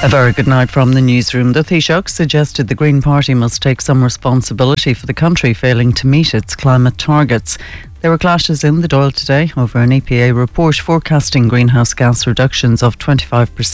A very good night from the newsroom. The Taoiseach suggested the Green Party must take some responsibility for the country failing to meet its climate targets. There were clashes in the Dáil today over an EPA report forecasting greenhouse gas reductions of 25%